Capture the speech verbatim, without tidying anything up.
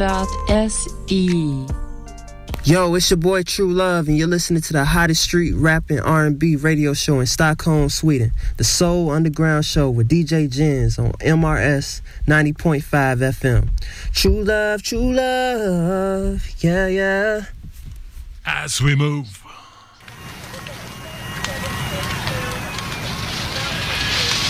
S E. Yo, it's your boy True Love, and you're listening to the hottest street rap and R and B radio show in Stockholm, Sweden. The Soul Underground Show with D J Jens on M R S ninety point five F M. True love, true love, yeah, yeah. As we move